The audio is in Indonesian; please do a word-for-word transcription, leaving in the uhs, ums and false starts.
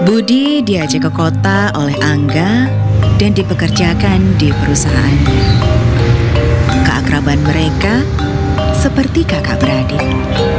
Budi diajak ke kota oleh Angga dan dipekerjakan di perusahaannya. Keakraban mereka seperti kakak beradik.